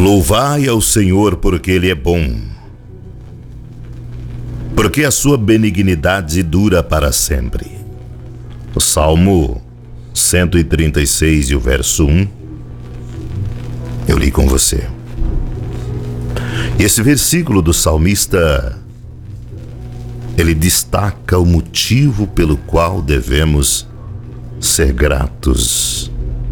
Louvai ao Senhor porque Ele é bom, porque a sua benignidade dura para sempre. O Salmo 136 e o verso 1, eu li com você. E esse versículo do salmista, ele destaca o motivo pelo qual devemos ser gratos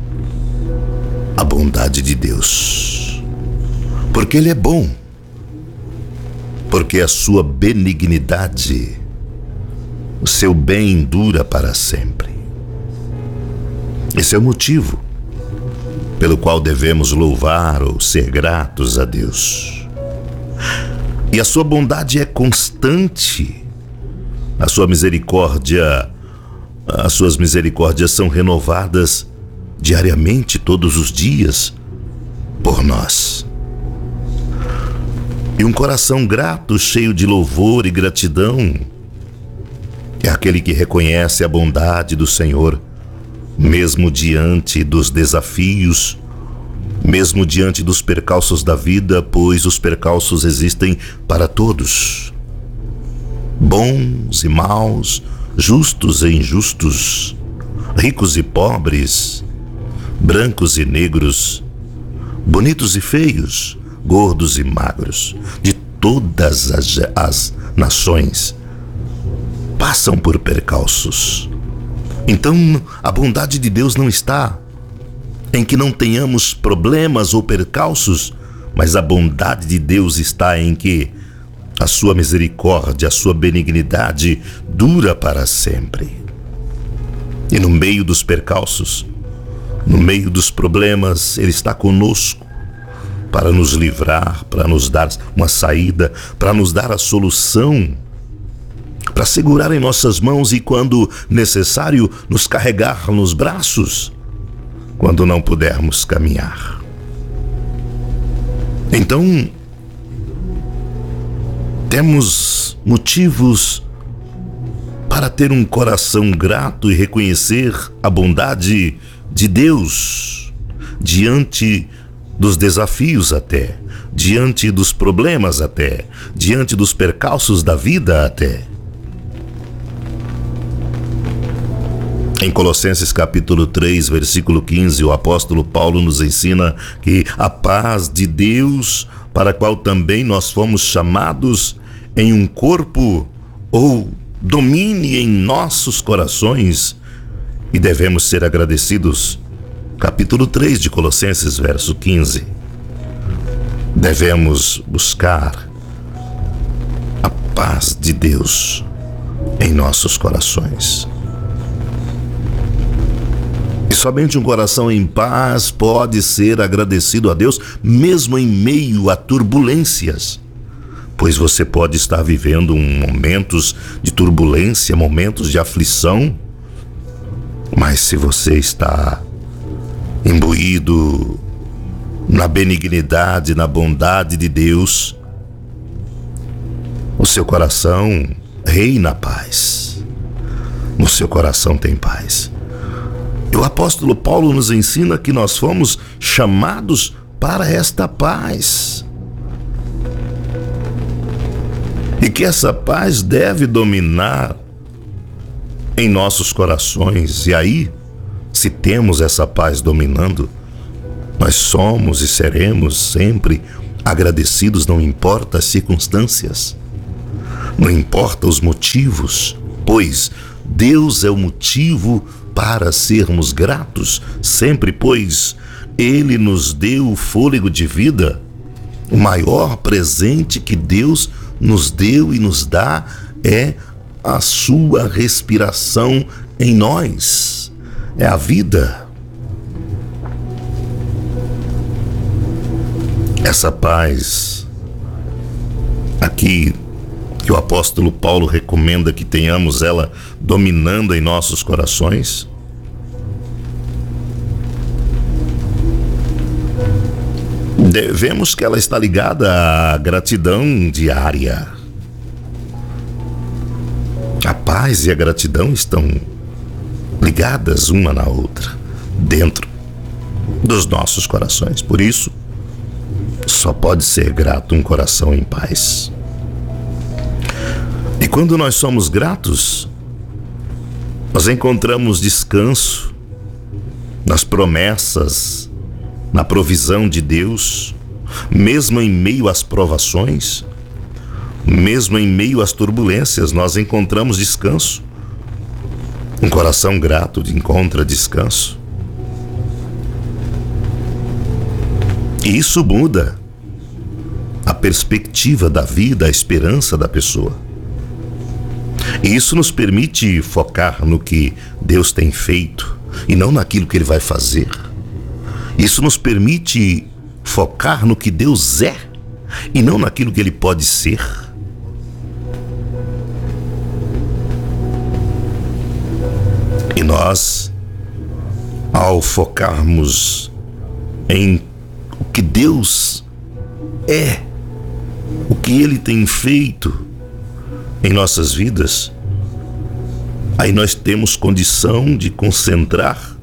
à bondade de Deus. Porque Ele é bom, porque a sua benignidade, o seu bem dura para sempre. Esse é o motivo pelo qual devemos louvar ou ser gratos a Deus. E a sua bondade é constante, a sua misericórdia, as suas misericórdias são renovadas diariamente, todos os dias, por nós. E um coração grato, cheio de louvor e gratidão, é aquele que reconhece a bondade do Senhor, mesmo diante dos desafios, mesmo diante dos percalços da vida, pois os percalços existem para todos, bons e maus, justos e injustos, ricos e pobres, brancos e negros, bonitos e feios, gordos e magros, de todas as nações, passam por percalços. Então, a bondade de Deus não está em que não tenhamos problemas ou percalços, mas a bondade de Deus está em que a sua misericórdia, a sua benignidade dura para sempre. E no meio dos percalços, no meio dos problemas, Ele está conosco para nos livrar, para nos dar uma saída, para nos dar a solução, para segurar em nossas mãos e, quando necessário, nos carregar nos braços, quando não pudermos caminhar. Então, temos motivos para ter um coração grato e reconhecer a bondade de Deus diante dos desafios até, diante dos problemas até, diante dos percalços da vida até. Em Colossenses capítulo 3, versículo 15, o apóstolo Paulo nos ensina que a paz de Deus, para a qual também nós fomos chamados em um corpo, ou domine em nossos corações, e devemos ser agradecidos. Capítulo 3 de Colossenses, verso 15. Devemos buscar a paz de Deus em nossos corações. E somente um coração em paz pode ser agradecido a Deus, mesmo em meio a turbulências. Pois você pode estar vivendo momentos de turbulência, momentos de aflição, mas se você está imbuído na benignidade, na bondade de Deus, o seu coração reina a paz. No seu coração tem paz. E o apóstolo Paulo nos ensina que nós fomos chamados para esta paz. E que essa paz deve dominar em nossos corações. E aí, se temos essa paz dominando, nós somos e seremos sempre agradecidos, não importa as circunstâncias, não importa os motivos, pois Deus é o motivo para sermos gratos sempre, pois Ele nos deu o fôlego de vida. O maior presente que Deus nos deu e nos dá é a sua respiração em nós, é a vida. Essa paz aqui que o apóstolo Paulo recomenda que tenhamos ela dominando em nossos corações, devemos que ela está ligada à gratidão diária. A paz e a gratidão estão ligadas uma na outra, dentro dos nossos corações. Por isso, Só pode ser grato um coração em paz. E quando nós somos gratos, nós encontramos descanso nas promessas, na provisão de Deus, mesmo em meio às provações, mesmo em meio às turbulências, nós encontramos descanso. Um coração grato encontra descanso. E isso muda a perspectiva da vida, a esperança da pessoa. E isso nos permite focar no que Deus tem feito e não naquilo que Ele vai fazer. Isso nos permite focar no que Deus é e não naquilo que Ele pode ser. E nós, ao focarmos em o que Deus é, o que Ele tem feito em nossas vidas, aí nós temos condição de concentrar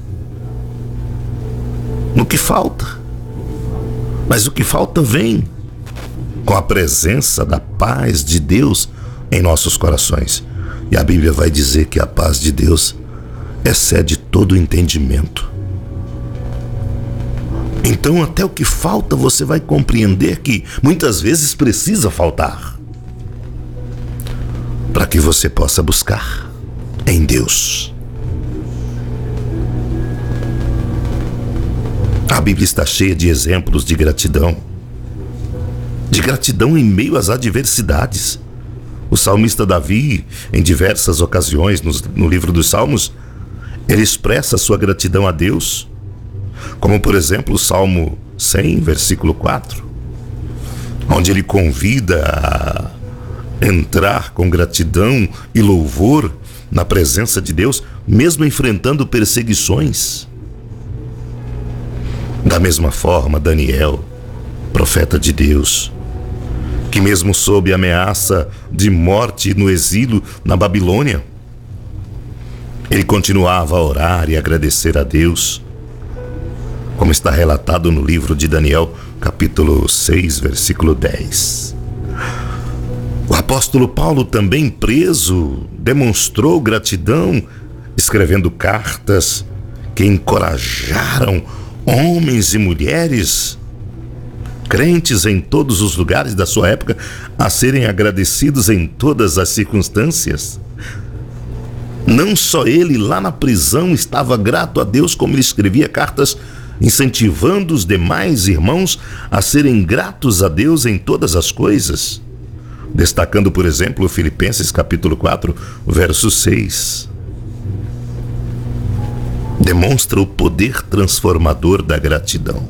no que falta. Mas o que falta vem com a presença da paz de Deus em nossos corações. E a Bíblia vai dizer que a paz de Deus excede todo o entendimento. Então, até o que falta, você vai compreender que muitas vezes precisa faltar para que você possa buscar em Deus. A Bíblia está cheia de exemplos de gratidão em meio às adversidades. O salmista Davi, em diversas ocasiões no livro dos Salmos, ele expressa sua gratidão a Deus, como por exemplo o Salmo 100, versículo 4, onde ele convida a entrar com gratidão e louvor na presença de Deus, mesmo enfrentando perseguições. Da mesma forma, Daniel, profeta de Deus, que mesmo sob ameaça de morte no exílio na Babilônia, ele continuava a orar e agradecer a Deus, como está relatado no livro de Daniel, capítulo 6, versículo 10. O apóstolo Paulo, também preso, demonstrou gratidão, escrevendo cartas que encorajaram homens e mulheres, crentes em todos os lugares da sua época, a serem agradecidos em todas as circunstâncias. Não só ele, lá na prisão, estava grato a Deus, como ele escrevia cartas incentivando os demais irmãos a serem gratos a Deus em todas as coisas, destacando, por exemplo, Filipenses capítulo 4, verso 6. Demonstra o poder transformador da gratidão.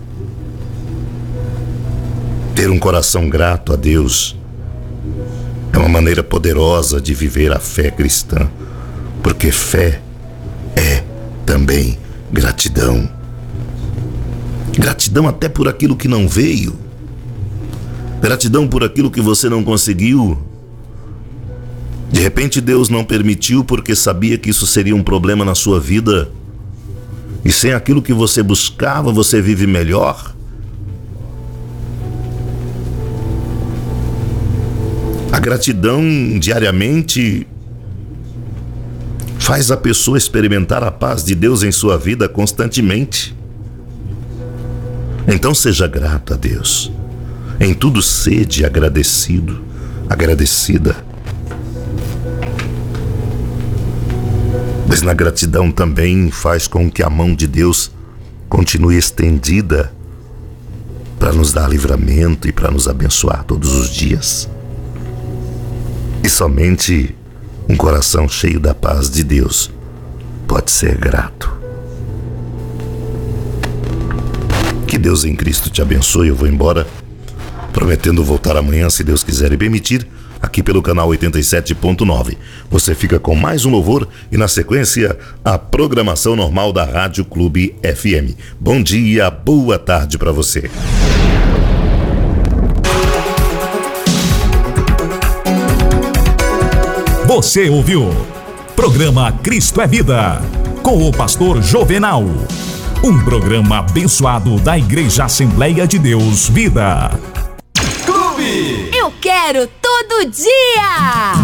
Ter um coração grato a Deus é uma maneira poderosa de viver a fé cristã, porque fé é também gratidão. Gratidão até por aquilo que não veio. Gratidão por aquilo que você não conseguiu. De repente Deus não permitiu porque sabia que isso seria um problema na sua vida. E sem aquilo que você buscava, você vive melhor. A gratidão diariamente faz a pessoa experimentar a paz de Deus em sua vida constantemente. Então seja grato a Deus. Em tudo sede agradecido, agradecida. Mas na gratidão também faz com que a mão de Deus continue estendida para nos dar livramento e para nos abençoar todos os dias. E somente um coração cheio da paz de Deus pode ser grato. Que Deus em Cristo te abençoe. Eu vou embora, prometendo voltar amanhã, se Deus quiser e permitir, aqui pelo canal 87.9. Você fica com mais um louvor e, na sequência, a programação normal da Rádio Clube FM. Bom dia, boa tarde para você. Você ouviu? Programa Cristo é Vida, com o pastor Jovenal. Um programa abençoado da Igreja Assembleia de Deus Vida. Eu quero todo dia!